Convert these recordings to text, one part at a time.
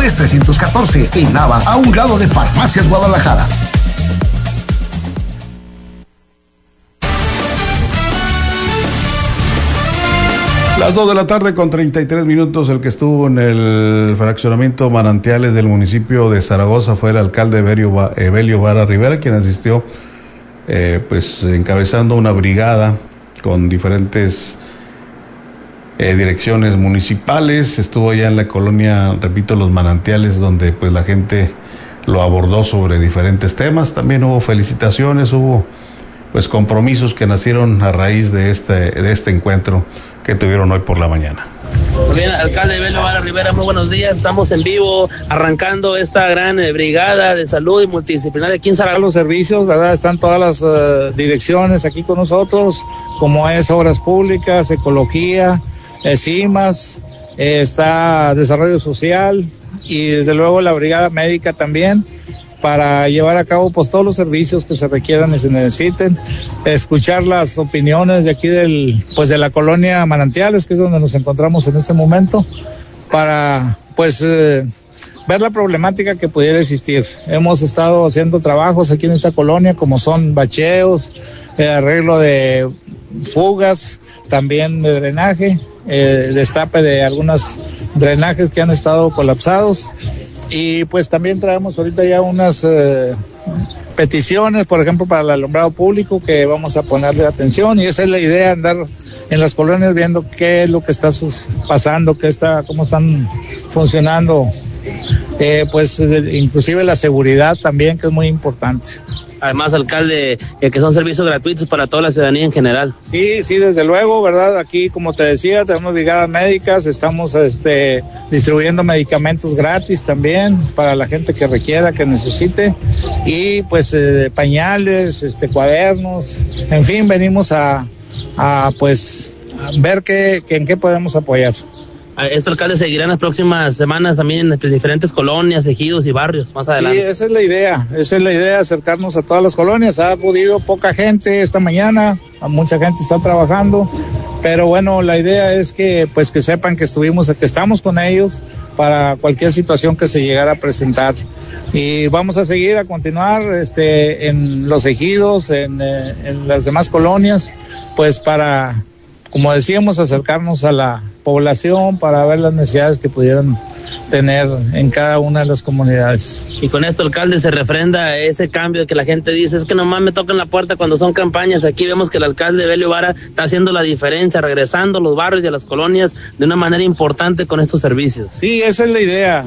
Juárez 314, en Nava, a un lado de Farmacias Guadalajara. Las 2 de la tarde con 33 minutos, el que estuvo en el fraccionamiento Manantiales del municipio de Zaragoza fue el alcalde Evelio Vara Rivera, quien asistió pues encabezando una brigada con diferentes direcciones municipales. Estuvo ya en la colonia, repito, Los Manantiales, donde pues la gente lo abordó sobre diferentes temas. También hubo felicitaciones, hubo pues compromisos que nacieron a raíz de este encuentro que tuvieron hoy por la mañana. Muy bien, alcalde Evelio Vara Rivera, muy buenos días. Estamos en vivo arrancando esta gran brigada de salud y multidisciplinaria aquí en Zaragoza. Los servicios, ¿verdad? Están todas las direcciones aquí con nosotros, como es Obras Públicas, Ecología, CIMAS, está Desarrollo Social y desde luego la Brigada Médica también, para llevar a cabo pues todos los servicios que se requieran y se necesiten, escuchar las opiniones de aquí de la colonia Manantiales, que es donde nos encontramos en este momento, para pues ver la problemática que pudiera existir. Hemos estado haciendo trabajos aquí en esta colonia, como son bacheos, arreglo de fugas, también de drenaje, destape de algunos drenajes que han estado colapsados. Y pues también traemos ahorita ya unas peticiones, por ejemplo, para el alumbrado público, que vamos a ponerle atención, y esa es la idea, andar en las colonias viendo qué es lo que está pasando, cómo están funcionando, pues inclusive la seguridad también, que es muy importante. Además, alcalde, que son servicios gratuitos para toda la ciudadanía en general. Sí, desde luego, ¿verdad? Aquí, como te decía, tenemos brigadas médicas, estamos distribuyendo medicamentos gratis también para la gente que requiera, que necesite, y pues pañales, cuadernos, en fin, venimos a pues a ver en qué podemos apoyar. Esto, alcalde, seguirá en las próximas semanas también en diferentes colonias, ejidos y barrios más adelante. Sí, esa es la idea, acercarnos a todas las colonias. Ha acudido poca gente esta mañana, mucha gente está trabajando, pero bueno, la idea es que pues que sepan que estamos con ellos para cualquier situación que se llegara a presentar, y vamos a seguir a continuar en los ejidos, en las demás colonias, pues para, como decíamos, acercarnos a la población para ver las necesidades que pudieran tener en cada una de las comunidades. Y con esto, alcalde, se refrenda ese cambio que la gente dice, es que nomás me tocan la puerta cuando son campañas. Aquí vemos que el alcalde Evelio Vara está haciendo la diferencia, regresando a los barrios y a las colonias de una manera importante con estos servicios. Sí, esa es la idea,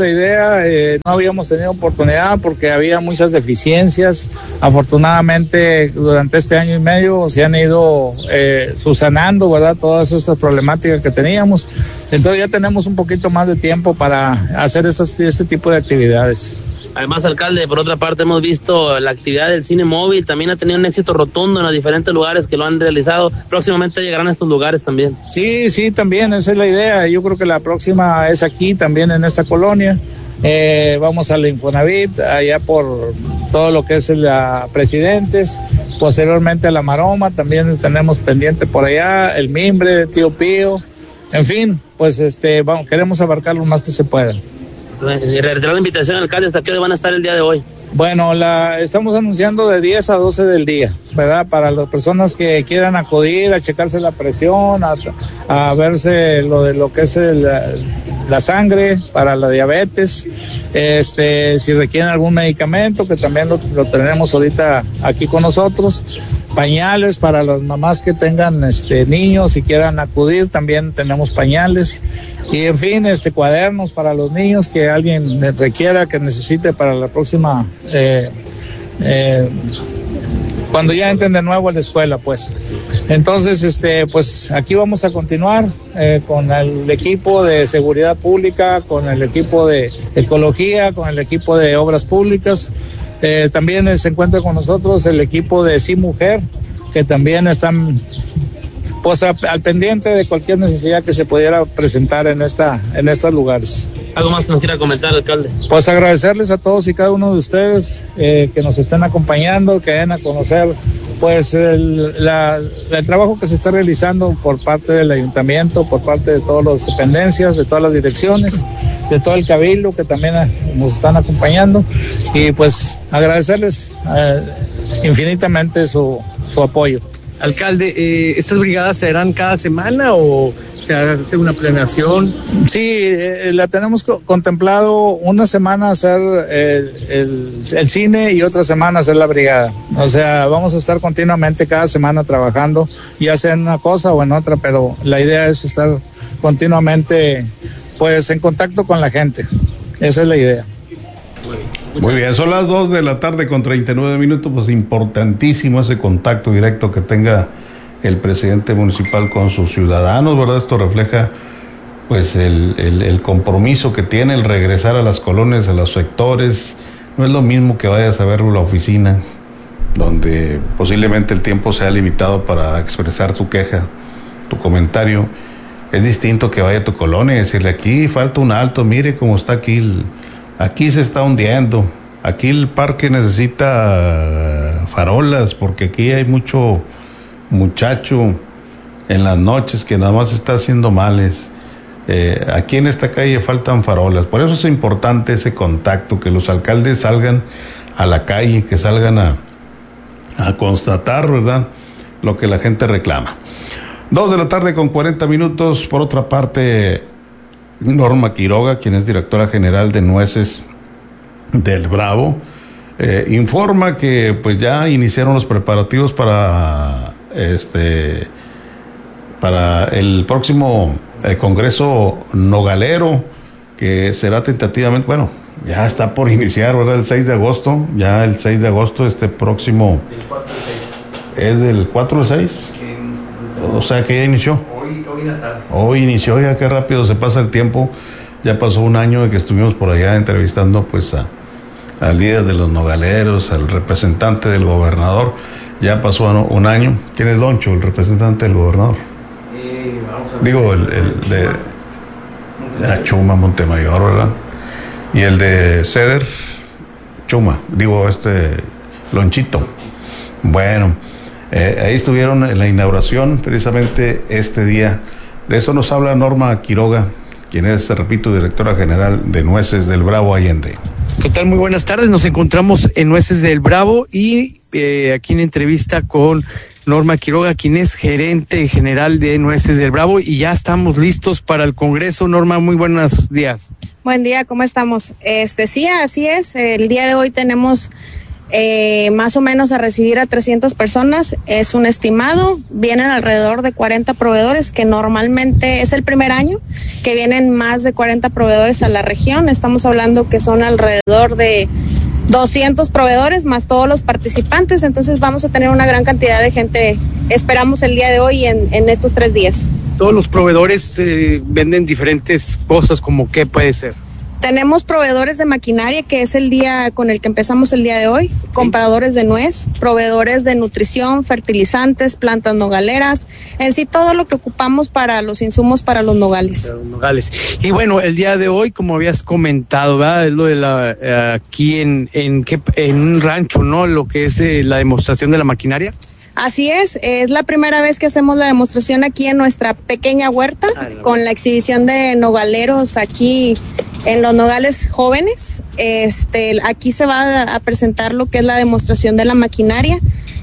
no habíamos tenido oportunidad porque había muchas deficiencias. Afortunadamente, durante este año y medio se han ido subsanando, ¿verdad?, todas estas problemáticas que teníamos. Entonces ya tenemos un poquito más de tiempo para hacer este tipo de actividades. Además, alcalde, por otra parte, hemos visto la actividad del cine móvil, también ha tenido un éxito rotundo en los diferentes lugares que lo han realizado. Próximamente llegarán a estos lugares también. Sí, también, esa es la idea. Yo creo que la próxima es aquí, también en esta colonia. Vamos a la Infonavit, allá por todo lo que es la Presidentes, posteriormente a la Maroma, también tenemos pendiente por allá, el Mimbre, Tío Pío. En fin, pues queremos abarcar lo más que se pueda. Reiterar la invitación, alcalde, ¿hasta qué hora van a estar el día de hoy? Bueno, estamos anunciando de 10 a 12 del día, ¿verdad? Para las personas que quieran acudir a checarse la presión, a verse lo que es la sangre, para la diabetes, si requieren algún medicamento, que también lo tenemos ahorita aquí con nosotros. Pañales para las mamás que tengan niños y quieran acudir, también tenemos pañales, y en fin, cuadernos para los niños que alguien requiera, que necesite para la próxima cuando ya entren de nuevo a la escuela, pues. Entonces, pues aquí vamos a continuar con el equipo de seguridad pública, con el equipo de ecología, con el equipo de obras públicas. También se encuentra con nosotros el equipo de Sí Mujer, que también están pues al pendiente de cualquier necesidad que se pudiera presentar en estos lugares. ¿Algo más que nos quiera comentar, alcalde? Pues agradecerles a todos y cada uno de ustedes que nos estén acompañando, que den a conocer pues el trabajo que se está realizando por parte del ayuntamiento, por parte de todas las dependencias, de todas las direcciones, de todo el cabildo que también nos están acompañando, y pues agradecerles infinitamente su apoyo. Alcalde, ¿estas brigadas se harán cada semana o se hace una planeación? Sí, la tenemos contemplado una semana hacer el cine y otra semana hacer la brigada. O sea, vamos a estar continuamente cada semana trabajando, ya sea en una cosa o en otra, pero la idea es estar continuamente pues en contacto con la gente. Esa es la idea. Muy bien, son las 2 de la tarde con 39 minutos, pues importantísimo ese contacto directo que tenga el presidente municipal con sus ciudadanos, ¿verdad? Esto refleja pues el compromiso que tiene, el regresar a las colonias, a los sectores. No es lo mismo que vayas a verlo a la oficina, donde posiblemente el tiempo sea limitado para expresar tu queja, tu comentario. Es distinto que vaya a tu colonia y decirle, aquí falta un alto, mire cómo está aquí aquí se está hundiendo, aquí el parque necesita farolas, porque aquí hay mucho muchacho en las noches que nada más está haciendo males. Aquí en esta calle faltan farolas. Por eso es importante ese contacto, que los alcaldes salgan a la calle, que salgan a constatar, ¿verdad?, lo que la gente reclama. 2 de la tarde con 40 minutos. Por otra parte, Norma Quiroga, quien es directora general de Nueces del Bravo, informa que pues ya iniciaron los preparativos para el próximo Congreso Nogalero, que será tentativamente, bueno, ya está por iniciar, ¿verdad? El 6 de agosto, ya el 6 de agosto, próximo. ¿Es del 4 al 6? O sea que ya inició. Hoy en la tarde. Hoy inició, ya qué rápido se pasa el tiempo. Ya pasó un año de que estuvimos por allá entrevistando pues al líder de los nogaleros, al representante del gobernador. Ya pasó un año. ¿Quién es Loncho, el representante del gobernador? Digo, el de Chuma, Montemayor, ¿verdad? Y el de Ceder, Chuma, digo, Lonchito. Bueno, ahí estuvieron en la inauguración precisamente este día. De eso nos habla Norma Quiroga, quien es, repito, directora general de Nueces del Bravo Allende. ¿Qué tal? Muy buenas tardes. Nos encontramos en Nueces del Bravo y aquí en entrevista con Norma Quiroga, quien es gerente general de Nueces del Bravo, y ya estamos listos para el Congreso. Norma, muy buenos días. Buen día, ¿cómo estamos? Sí, así es. El día de hoy tenemos más o menos a recibir a 300 personas. Es un estimado. Vienen alrededor de 40 proveedores, que normalmente es el primer año que vienen más de 40 proveedores a la región. Estamos hablando que son alrededor de 200 proveedores más todos los participantes. Entonces vamos a tener una gran cantidad de gente, esperamos, el día de hoy en estos 3 días. Todos los proveedores venden diferentes cosas, como qué puede ser. Tenemos proveedores de maquinaria, que es el día con el que empezamos el día de hoy, compradores de nuez, proveedores de nutrición, fertilizantes, plantas nogaleras, en sí todo lo que ocupamos para los insumos para los nogales. Para los nogales. Y bueno, el día de hoy, como habías comentado, ¿verdad? Es lo de aquí en un rancho, ¿no? Lo que es la demostración de la maquinaria. Así es la primera vez que hacemos la demostración aquí en nuestra pequeña huerta, con la exhibición de nogaleros aquí en los nogales jóvenes. Aquí se va a presentar lo que es la demostración de la maquinaria,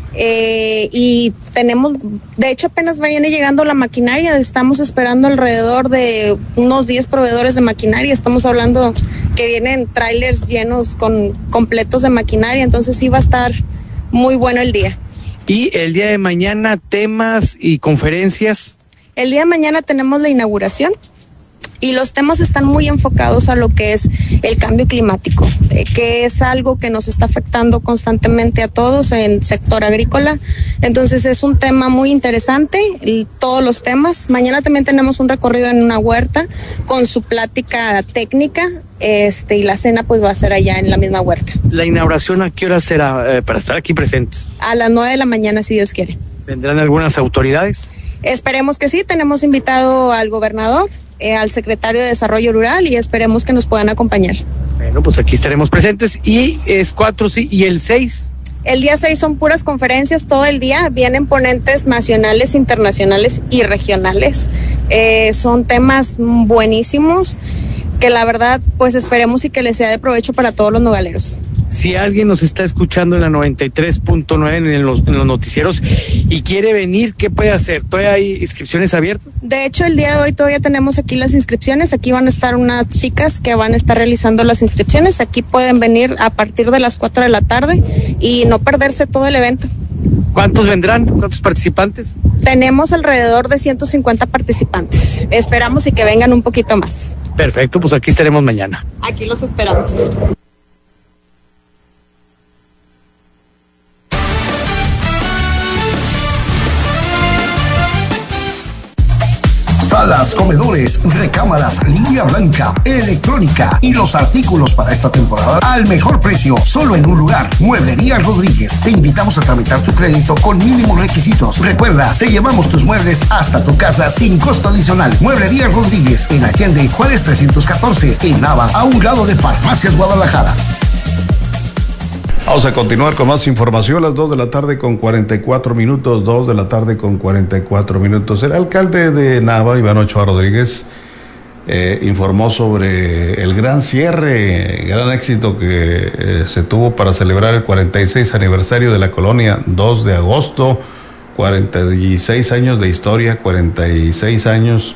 y tenemos, de hecho apenas viene llegando la maquinaria. Estamos esperando alrededor de unos 10 proveedores de maquinaria. Estamos hablando que vienen trailers llenos completos de maquinaria, entonces sí va a estar muy bueno el día. Y el día de mañana, temas y conferencias. El día de mañana tenemos la inauguración y los temas están muy enfocados a lo que es el cambio climático, que es algo que nos está afectando constantemente a todos en el sector agrícola. Entonces es un tema muy interesante, todos los temas. Mañana también tenemos un recorrido en una huerta con su plática técnica, y la cena pues va a ser allá en la misma huerta. ¿La inauguración a qué hora será para estar aquí presentes? A las 9 de la mañana, si Dios quiere. ¿Vendrán algunas autoridades? Esperemos que sí. Tenemos invitado al gobernador, al secretario de Desarrollo Rural, y esperemos que nos puedan acompañar. Bueno, pues aquí estaremos presentes. Y es 4, sí, y el 6. El día 6 son puras conferencias todo el día. Vienen ponentes nacionales, internacionales y regionales. Son temas buenísimos. que la verdad pues esperemos y que les sea de provecho para todos los nogaleros. Si alguien nos está escuchando en la 93.9 en los noticieros y quiere venir, ¿qué puede hacer? ¿Todavía hay inscripciones abiertas? De hecho, el día de hoy todavía tenemos aquí las inscripciones. Aquí van a estar unas chicas que van a estar realizando las inscripciones. Aquí pueden venir a partir de las 4 de la tarde y no perderse todo el evento. ¿Cuántos vendrán? ¿Cuántos participantes? Tenemos alrededor de 150 participantes. Esperamos y que vengan un poquito más. Perfecto, pues aquí estaremos mañana. Aquí los esperamos. Salas, comedores, recámaras, línea blanca, electrónica y los artículos para esta temporada al mejor precio, solo en un lugar. Mueblería Rodríguez. Te invitamos a tramitar tu crédito con mínimos requisitos. Recuerda, te llevamos tus muebles hasta tu casa sin costo adicional. Mueblería Rodríguez en Allende, Juárez 314, en Nava, a un lado de Farmacias Guadalajara. Vamos a continuar con más información, las 2 de la tarde con 44 minutos, 2 de la tarde con 44 minutos. El alcalde de Nava, Iván Ochoa Rodríguez, informó sobre el gran cierre, gran éxito que se tuvo para celebrar el 46 aniversario de la colonia 2 de agosto, 46 años de historia, 46 años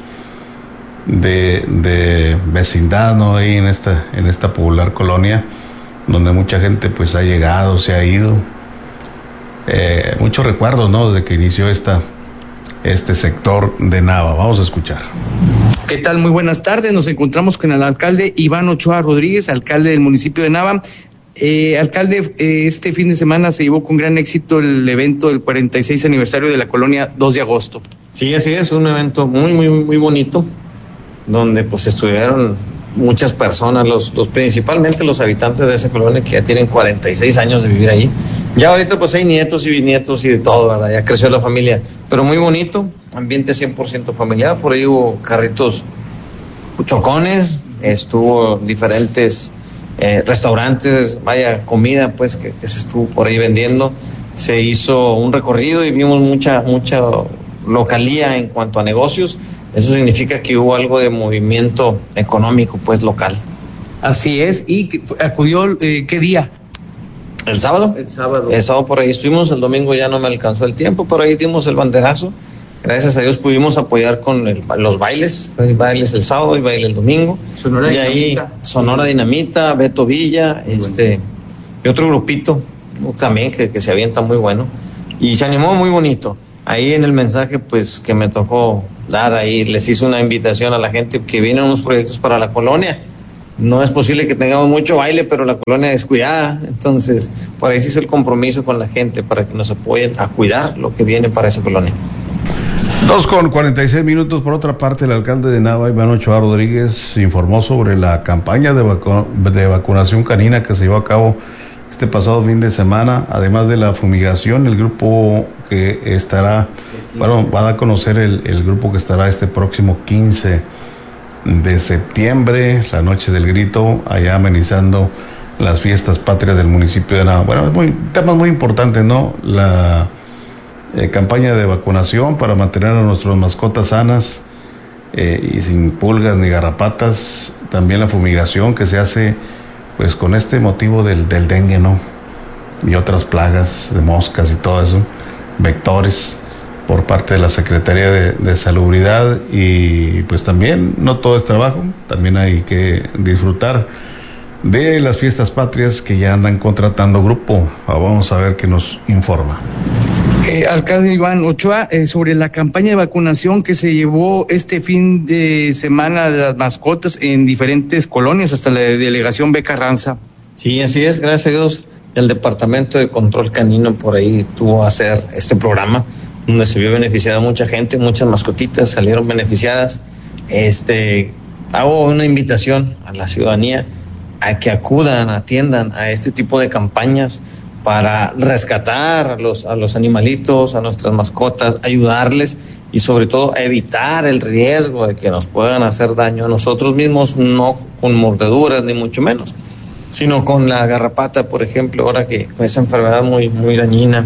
de vecindad, ¿no? Ahí en esta popular colonia, donde mucha gente pues ha llegado, se ha ido, muchos recuerdos, ¿no? Desde que inició este sector de Nava. Vamos a escuchar. ¿Qué tal? Muy buenas tardes. Nos encontramos con el alcalde Iván Ochoa Rodríguez, alcalde del municipio de Nava. Alcalde, este fin de semana se llevó con gran éxito el evento del 46 aniversario de la colonia 2 de agosto. Sí, así es, un evento muy, muy, muy bonito, donde pues estuvieron muchas personas, principalmente los habitantes de esa colonia que ya tienen 46 años de vivir ahí. Ya ahorita pues hay nietos y bisnietos y de todo, ¿verdad? Ya creció la familia, pero muy bonito, ambiente 100% familiar. Por ahí hubo carritos chocones, estuvo diferentes restaurantes, vaya, comida pues que se estuvo por ahí vendiendo. Se hizo un recorrido y vimos mucha localía en cuanto a negocios. Eso significa que hubo algo de movimiento económico, pues, local. Así es. ¿Y acudió qué día? ¿El sábado? El sábado. El sábado por ahí estuvimos, el domingo ya no me alcanzó el tiempo, por ahí dimos el banderazo. Gracias a Dios pudimos apoyar con los bailes. Hay bailes el sábado y baile el domingo. Sonora y ahí Sonora Dinamita, Beto Villa, y otro grupito también que se avienta muy bueno. Y se animó muy bonito. Ahí en el mensaje, pues, que me tocó dar ahí, les hice una invitación a la gente que vienen unos proyectos para la colonia. No es posible que tengamos mucho baile, pero la colonia es descuidada. Entonces, por ahí se hizo el compromiso con la gente para que nos apoyen a cuidar lo que viene para esa colonia. 2:46 minutos. Por otra parte, el alcalde de Nava, Iván Ochoa Rodríguez, informó sobre la campaña de vacunación canina que se llevó a cabo este pasado fin de semana. Además de la fumigación, el grupo que estará, bueno, va a conocer el grupo que estará este próximo 15 de septiembre, la noche del grito, allá amenizando las fiestas patrias del municipio de Nava. Bueno, temas muy importantes, ¿no? La campaña de vacunación para mantener a nuestras mascotas sanas y sin pulgas ni garrapatas. También la fumigación que se hace pues con este motivo del dengue, ¿no? Y otras plagas de moscas y todo eso, vectores, por parte de la Secretaría de Salubridad. Y pues también no todo es trabajo, también hay que disfrutar de las fiestas patrias que ya andan contratando grupo. Vamos a ver qué nos informa. Alcalde Iván Ochoa, sobre la campaña de vacunación que se llevó este fin de semana de las mascotas en diferentes colonias, hasta la delegación B. Carranza. Sí, así es, gracias a Dios. El Departamento de Control Canino por ahí tuvo a hacer este programa, donde se vio beneficiada mucha gente, muchas mascotitas salieron beneficiadas. Hago una invitación a la ciudadanía a que acudan, atiendan a este tipo de campañas para rescatar a los animalitos, a nuestras mascotas, ayudarles y sobre todo a evitar el riesgo de que nos puedan hacer daño a nosotros mismos, no con mordeduras ni mucho menos, sino con la garrapata, por ejemplo, ahora que con esa enfermedad muy, muy dañina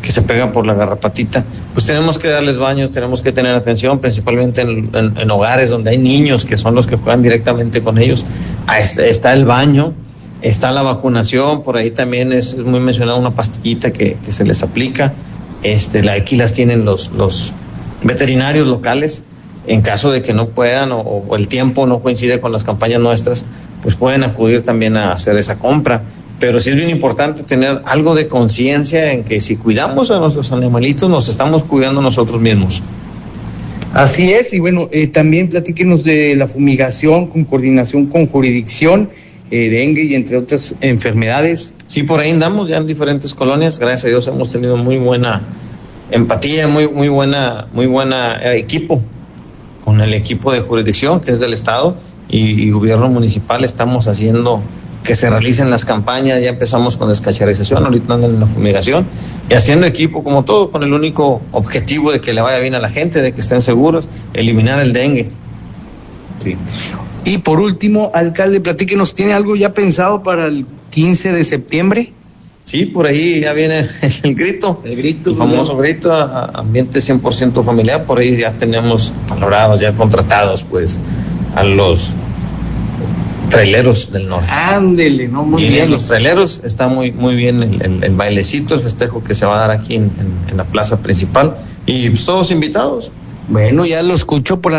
que se pegan por la garrapatita, pues tenemos que darles baños, tenemos que tener atención, principalmente en hogares donde hay niños que son los que juegan directamente con ellos. Está el baño, está la vacunación, por ahí también es muy mencionada una pastillita que se les aplica. Aquí las tienen los veterinarios locales, en caso de que no puedan o el tiempo no coincide con las campañas nuestras, pues pueden acudir también a hacer esa compra. Pero sí es bien importante tener algo de conciencia en que si cuidamos a nuestros animalitos, nos estamos cuidando nosotros mismos. Así es, y bueno, también platíquenos de la fumigación con coordinación con jurisdicción, dengue y entre otras enfermedades. Sí, por ahí andamos ya en diferentes colonias, gracias a Dios hemos tenido muy buena empatía, muy buena equipo con el equipo de jurisdicción que es del estado y gobierno municipal. Estamos haciendo que se realicen las campañas, ya empezamos con descacharización, ahorita andan en la fumigación y haciendo equipo como todo con el único objetivo de que le vaya bien a la gente, de que estén seguros, eliminar el dengue. Sí. Y por último, alcalde, platíquenos, ¿tiene algo ya pensado para el 15 de septiembre? Sí, por ahí ya viene el grito, el famoso grito, ambiente 100% familiar. Por ahí ya tenemos valorados, ya contratados, pues, a los traileros del norte. Ándele, no, muy bien. Los traileros, está muy bien el bailecito, el festejo que se va a dar aquí en la plaza principal. Y pues, todos invitados. Bueno, ya lo escuchó por la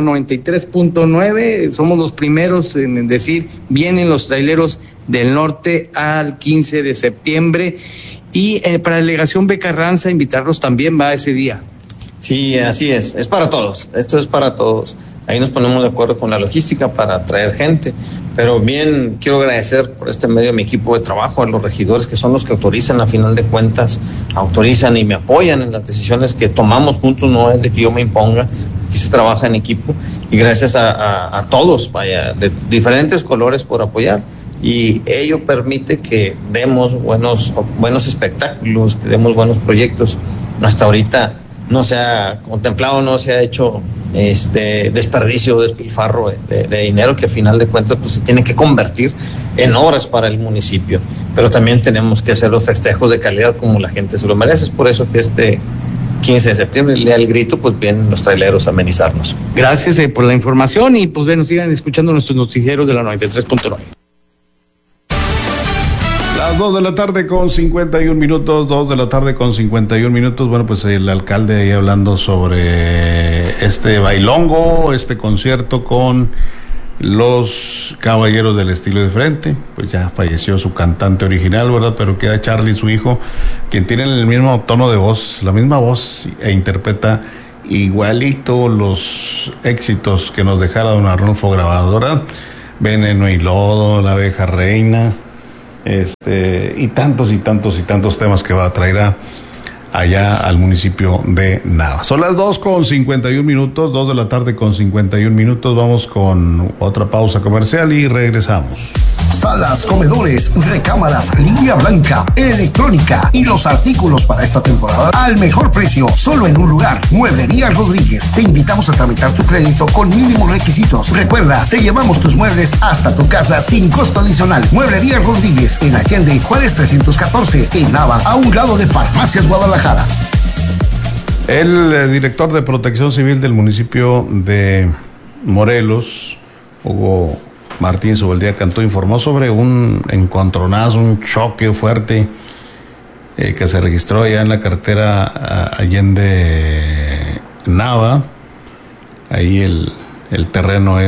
93.9, somos los primeros en decir, vienen los traileros del norte al 15 de septiembre y para la delegación B. Carranza invitarlos también, va ese día. Sí, así es para todos, esto es para todos. Ahí nos ponemos de acuerdo con la logística para traer gente, pero bien quiero agradecer por este medio a mi equipo de trabajo, a los regidores que son los que autorizan, a final de cuentas, autorizan y me apoyan en las decisiones que tomamos juntos, no es de que yo me imponga, aquí se trabaja en equipo y gracias a todos, vaya, de diferentes colores por apoyar y ello permite que demos buenos espectáculos, que demos buenos proyectos. Hasta ahorita no se ha contemplado, no se ha hecho desperdicio, despilfarro de dinero que a final de cuentas pues se tiene que convertir en obras para el municipio, pero también tenemos que hacer los festejos de calidad como la gente se lo merece. Es por eso que 15 de septiembre, el día del grito, pues vienen los traileros a amenizarnos. Gracias por la información y pues bueno, sigan escuchando nuestros noticieros de la 93.9. Las 2 de la tarde con 51 minutos, 2 de la tarde con 51 minutos. Bueno, pues el alcalde ahí hablando sobre este bailongo, este concierto con los Caballeros del Estilo de Frente. Pues ya falleció su cantante original, ¿verdad? Pero queda Charlie, su hijo, quien tiene el mismo tono de voz, la misma voz e interpreta igualito los éxitos que nos dejara don Arnulfo grabado, ¿verdad? Veneno y Lodo, La Abeja Reina, y tantos temas que va a traer allá al municipio de Nava. Son las 2:51 minutos, 2 de la tarde con 51 minutos. Vamos con otra pausa comercial y regresamos. Salas, comedores, recámaras, línea blanca, electrónica y los artículos para esta temporada al mejor precio, solo en un lugar. Mueblería Rodríguez. Te invitamos a tramitar tu crédito con mínimos requisitos. Recuerda, te llevamos tus muebles hasta tu casa sin costo adicional. Mueblería Rodríguez en Allende, Juárez 314, en Nava, a un lado de Farmacias Guadalajara. El director de Protección Civil del municipio de Morelos, Hugo Martín Subeldía Cantú, informó sobre un encontronazo, un choque fuerte que se registró allá en la carretera Allende Nava. Ahí el terreno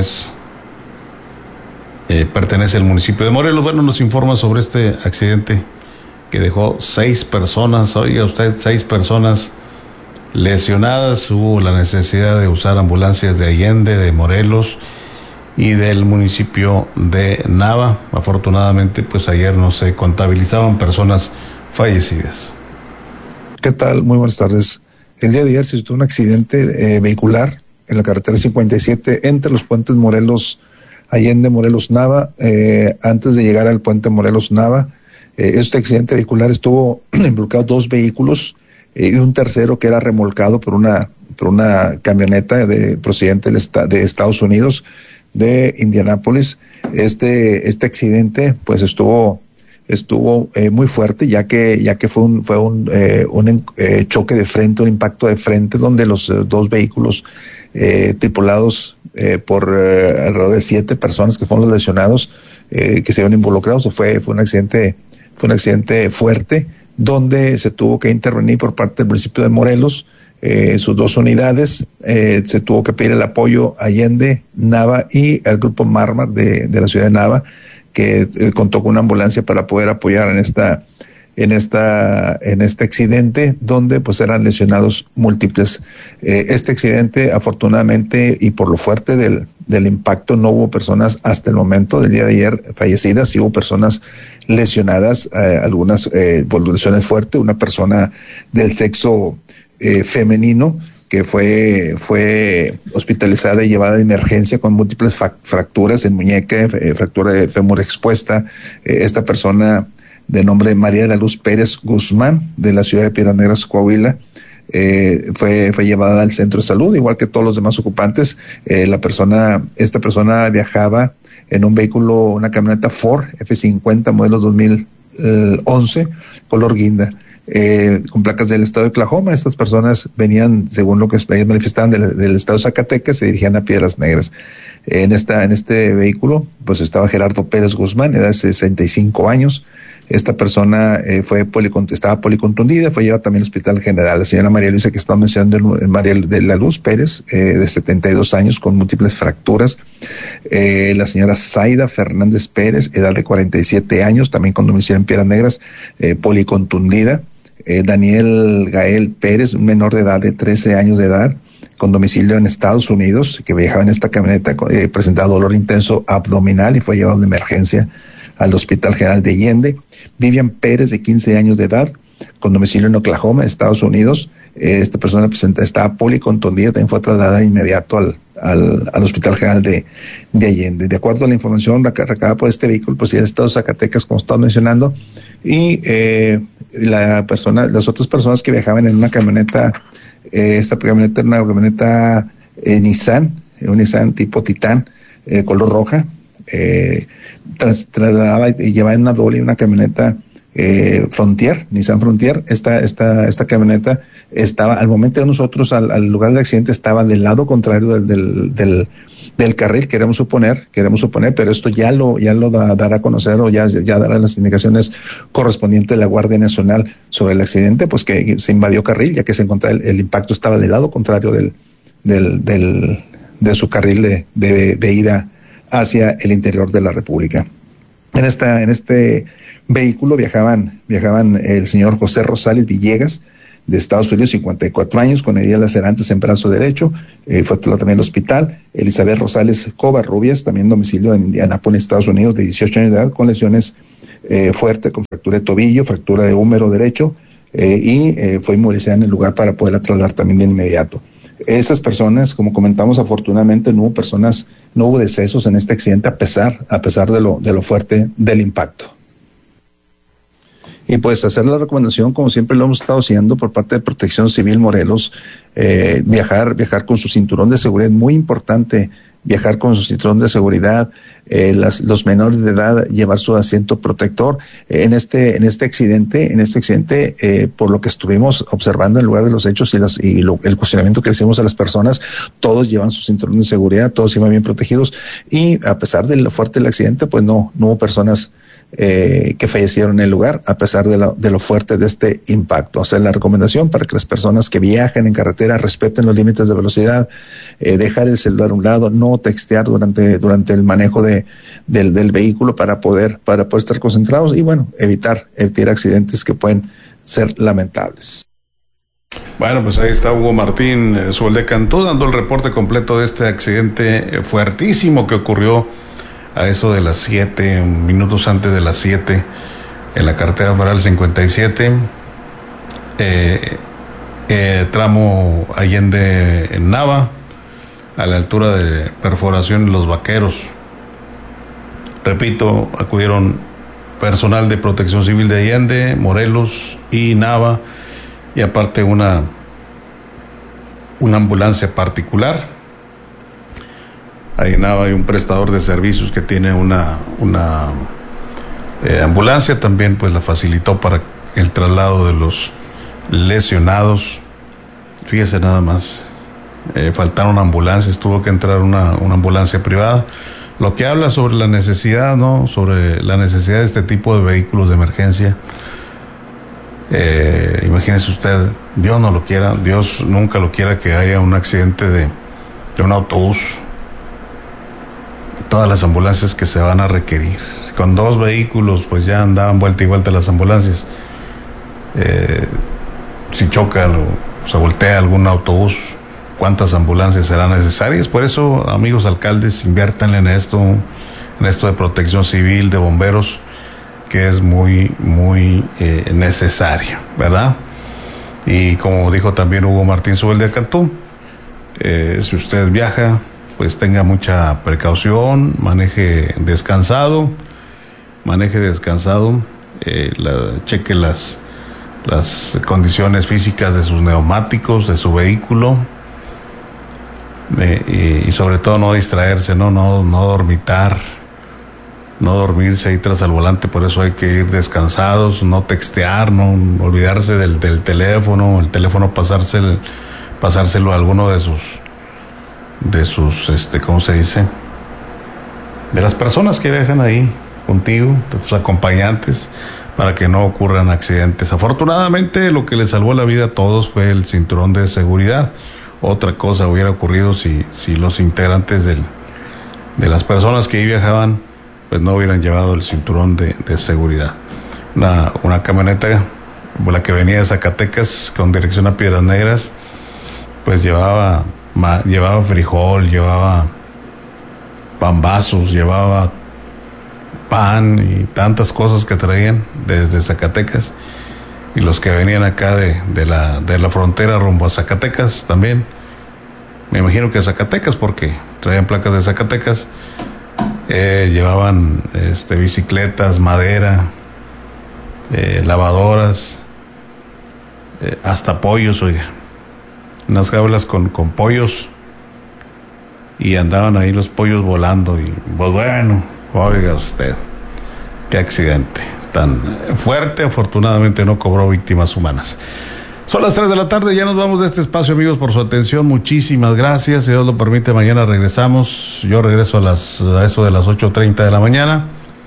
pertenece al municipio de Morelos. Bueno, nos informa sobre este accidente que dejó 6 personas, oiga usted, 6 personas lesionadas. Hubo la necesidad de usar ambulancias de Allende, de Morelos y del municipio de Nava. Afortunadamente, pues ayer no se contabilizaban personas fallecidas. ¿Qué tal? Muy buenas tardes. El día de ayer se tuvo un accidente vehicular en la carretera 57 entre los puentes Allende, Morelos, Nava, antes de llegar al puente Morelos, Nava. Este accidente vehicular estuvo involucrado 2 vehículos y un tercero que era remolcado por una camioneta procedente de Estados Unidos, de Indianápolis. Este accidente pues estuvo estuvo muy fuerte, ya que fue un choque de frente, un impacto de frente, donde los dos vehículos tripulados por alrededor de 7 personas que fueron los lesionados, que se vieron involucrados. Fue un accidente fuerte, donde se tuvo que intervenir por parte del municipio de Morelos, sus 2 unidades. Se tuvo que pedir el apoyo a Allende, Nava y al grupo Marmar de la ciudad de Nava, que contó con una ambulancia para poder apoyar en este accidente, donde pues eran lesionados múltiples. Este accidente, afortunadamente, y por lo fuerte del impacto, no hubo personas hasta el momento del día de ayer fallecidas. Sí hubo personas lesionadas, algunas por lesiones fuertes, una persona del sexo femenino que fue hospitalizada y llevada de emergencia con múltiples fracturas en muñeca, fractura de fémur expuesta. Esta persona, de nombre María de la Luz Pérez Guzmán, de la ciudad de Piedras Negras, Coahuila, fue llevada al centro de salud, igual que todos los demás ocupantes. Esta persona viajaba en un vehículo, una camioneta Ford F50 modelo 2011, color guinda, con placas del estado de Oklahoma. Estas personas venían, según lo que ellos manifestaban, del estado de Zacatecas, se dirigían a Piedras Negras. En este vehículo pues estaba Gerardo Pérez Guzmán, edad de 65 años. Esta persona estaba policontundida, fue llevada también al Hospital General. La señora María Luisa, que estaba mencionando, María de la Luz Pérez, de 72 años, con múltiples fracturas. La señora Zaida Fernández Pérez, edad de 47 años, también con domicilio en Piedras Negras, policontundida. Daniel Gael Pérez, un menor de edad de 13 años de edad, con domicilio en Estados Unidos, que viajaba en esta camioneta, presentaba dolor intenso abdominal y fue llevado de emergencia al Hospital General de Allende. Vivian Pérez, de 15 años de edad, con domicilio en Oklahoma, Estados Unidos. Esta persona estaba policontundida, también fue trasladada de inmediato al Hospital General de Allende. De acuerdo a la información recabada por este vehículo, pues el estado de Zacatecas, como estaba mencionando, y las otras personas que viajaban en una camioneta, esta camioneta era una camioneta Nissan, un Nissan tipo Titán, color roja, trasladaba y llevaba en una doble una camioneta Frontier, Nissan Frontier. Esta camioneta estaba, al momento de nosotros, al lugar del accidente, estaba del lado contrario del carril, queremos suponer, pero esto ya lo dará a conocer, o ya dará las indicaciones correspondientes de la Guardia Nacional sobre el accidente, pues que se invadió carril, ya que se encontraba el impacto estaba del lado contrario de su carril de ida hacia el interior de la República. En este vehículo viajaban el señor José Rosales Villegas, de Estados Unidos, 54 años, con heridas lacerantes en brazo derecho, fue también al hospital. Elizabeth Rosales Covarrubias, también domicilio en Indianápolis, Estados Unidos, de 18 años de edad, con lesiones fuertes, con fractura de tobillo, fractura de húmero derecho, y fue inmovilizada en el lugar para poderla trasladar también de inmediato. Esas personas, como comentamos, afortunadamente no hubo decesos en este accidente, a pesar de lo fuerte del impacto. Y pues hacer la recomendación, como siempre lo hemos estado haciendo por parte de Protección Civil Morelos, viajar con su cinturón de seguridad, muy importante, viajar con su cinturón de seguridad, los menores de edad llevar su asiento protector. En este accidente, por lo que estuvimos observando en el lugar de los hechos y el cuestionamiento que le hicimos a las personas, todos llevan su cinturón de seguridad, todos iban bien protegidos, y a pesar de lo fuerte del accidente, pues no hubo personas que fallecieron en el lugar, a pesar de lo fuerte de este impacto. Hacer la recomendación para que las personas que viajen en carretera respeten los límites de velocidad, dejar el celular a un lado, no textear durante el manejo del vehículo para poder estar concentrados y evitar accidentes que pueden ser lamentables. Bueno, pues ahí está Hugo Martín Zubeldecantú dando el reporte completo de este accidente fuertísimo que ocurrió a eso de las 7, minutos antes de las 7, en la carretera federal 57, tramo Allende en Nava, a la altura de Perforación Los Vaqueros. Repito, acudieron personal de Protección Civil de Allende, Morelos y Nava, y aparte una ambulancia particular. Ahí en Nava hay un prestador de servicios que tiene una ambulancia también pues la facilitó para el traslado de los lesionados. Fíjese nada más, faltaron ambulancias, tuvo que entrar una ambulancia privada, lo que habla sobre la necesidad, ¿no? Sobre la necesidad de este tipo de vehículos de emergencia. Imagínese usted, Dios no lo quiera, Dios nunca lo quiera, que haya un accidente de un autobús. Todas las ambulancias que se van a requerir, con 2 vehículos pues ya andaban vuelta y vuelta las ambulancias. Si chocan o se voltea algún autobús, ¿cuántas ambulancias serán necesarias? Por eso, amigos alcaldes, inviertan en esto de protección civil, de bomberos, que es muy necesario, ¿verdad? Y como dijo también Hugo Martín Sobel de Cantú, si usted viaja, pues tenga mucha precaución, maneje descansado, cheque las condiciones físicas de sus neumáticos, de su vehículo, y sobre todo no distraerse, no dormitar, no dormirse ahí tras el volante. Por eso hay que ir descansados, no textear, no olvidarse del teléfono, el teléfono pasárselo a alguno de sus ¿cómo se dice? De las personas que viajan ahí contigo, de tus acompañantes, para que no ocurran accidentes. Afortunadamente, lo que le salvó la vida a todos fue el cinturón de seguridad. Otra cosa hubiera ocurrido si los integrantes de las personas que ahí viajaban pues no hubieran llevado el cinturón de seguridad. Una camioneta, la que venía de Zacatecas con dirección a Piedras Negras, pues llevaba frijol, llevaba pambazos, llevaba pan y tantas cosas que traían desde Zacatecas, y los que venían acá de la frontera rumbo a Zacatecas también, me imagino que Zacatecas, porque traían placas de Zacatecas, llevaban bicicletas, madera, lavadoras, hasta pollos, oiga, unas jaulas con pollos, y andaban ahí los pollos volando. Y pues bueno, oiga usted, qué accidente tan fuerte. Afortunadamente no cobró víctimas humanas. Son las 3 de la tarde, ya nos vamos de este espacio, amigos, por su atención. Muchísimas gracias. Si Dios lo permite, mañana regresamos. Yo regreso a eso de las 8:30 de la mañana.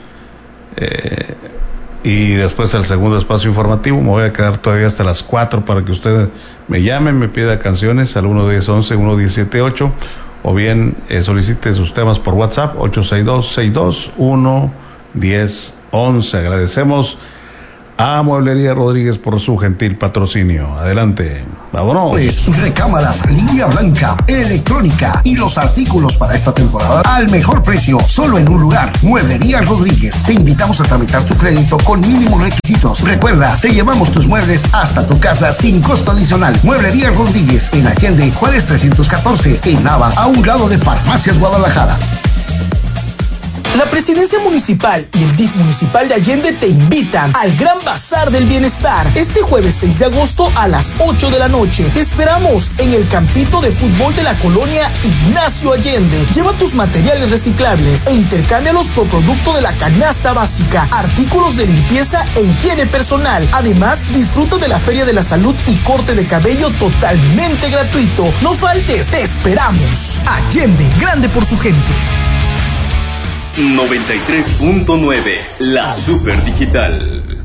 Y después el segundo espacio informativo. Me voy a quedar todavía hasta las 4 para que usted me llame, me pida canciones al 11011-1178, o bien solicite sus temas por WhatsApp 862-621-1011. Agradecemos a Mueblería Rodríguez por su gentil patrocinio. Adelante, vámonos. Recámaras, línea blanca, electrónica y los artículos para esta temporada al mejor precio, solo en un lugar. Mueblería Rodríguez. Te invitamos a tramitar tu crédito con mínimos requisitos. Recuerda, te llevamos tus muebles hasta tu casa sin costo adicional. Mueblería Rodríguez, en Allende, Juárez 314, en Nava, a un lado de Farmacias Guadalajara. La Presidencia Municipal y el DIF Municipal de Allende te invitan al Gran Bazar del Bienestar este jueves 6 de agosto a las 8 de la noche. Te esperamos en el campito de fútbol de la colonia Ignacio Allende. Lleva tus materiales reciclables e intercámbialos por producto de la canasta básica, artículos de limpieza e higiene personal. Además, disfruta de la Feria de la Salud y corte de cabello totalmente gratuito. No faltes, te esperamos. Allende, grande por su gente. 93.9, la super digital.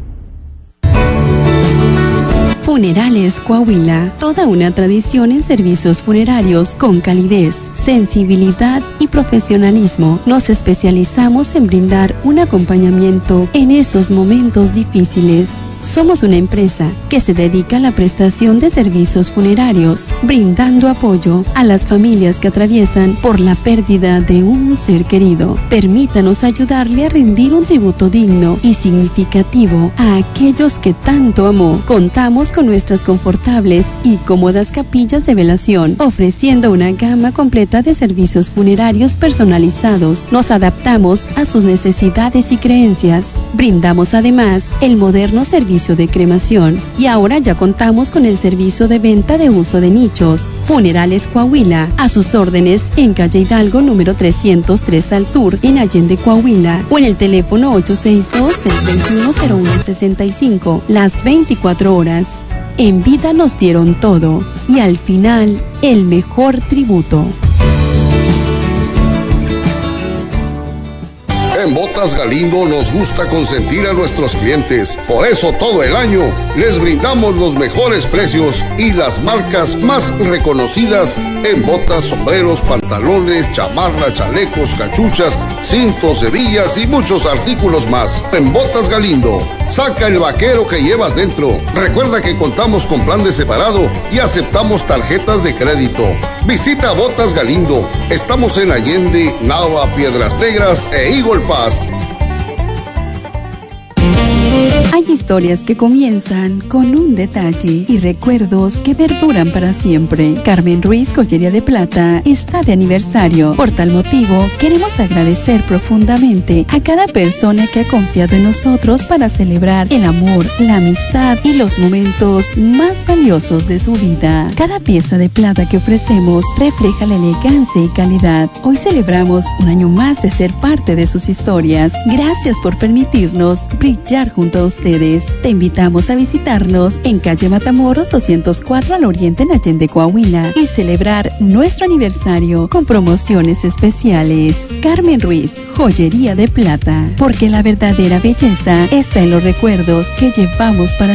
Funerales Coahuila, toda una tradición en servicios funerarios con calidez, sensibilidad y profesionalismo. Nos especializamos en brindar un acompañamiento en esos momentos difíciles. Somos una empresa que se dedica a la prestación de servicios funerarios, brindando apoyo a las familias que atraviesan por la pérdida de un ser querido. Permítanos ayudarle a rendir un tributo digno y significativo a aquellos que tanto amó. Contamos con nuestras confortables y cómodas capillas de velación, ofreciendo una gama completa de servicios funerarios personalizados. Nos adaptamos a sus necesidades y creencias. Brindamos además el moderno servicio servicio de cremación. Y ahora ya contamos con el servicio de venta de uso de nichos. Funerales Coahuila, a sus órdenes en calle Hidalgo número 303 al sur, en Allende, Coahuila, o en el teléfono 862-621-0165, las 24 horas. En vida nos dieron todo y al final el mejor tributo. En Botas Galindo nos gusta consentir a nuestros clientes. Por eso todo el año les brindamos los mejores precios y las marcas más reconocidas en botas, sombreros, pantalones, chamarras, chalecos, cachuchas, cintos, hebillas y muchos artículos más. En Botas Galindo, saca el vaquero que llevas dentro. Recuerda que contamos con plan de separado y aceptamos tarjetas de crédito. Visita Botas Galindo. Estamos en Allende, Nava, Piedras Negras e Eagle Pass. Hay historias que comienzan con un detalle y recuerdos que perduran para siempre. Carmen Ruiz Joyería de Plata está de aniversario. Por tal motivo, queremos agradecer profundamente a cada persona que ha confiado en nosotros para celebrar el amor, la amistad y los momentos más valiosos de su vida. Cada pieza de plata que ofrecemos refleja la elegancia y calidad. Hoy celebramos un año más de ser parte de sus historias. Gracias por permitirnos brillar junto a ustedes. Te invitamos a visitarnos en calle Matamoros 204 al oriente en Allende, Coahuila, y celebrar nuestro aniversario con promociones especiales. Carmen Ruiz, Joyería de Plata, porque la verdadera belleza está en los recuerdos que llevamos para